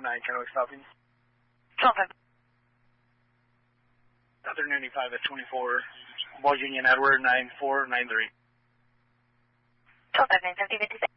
9, Kennewick stopping. 12-5. Southern 95 at 24, Ball Union Edward 9493. 12-5, 950, 56.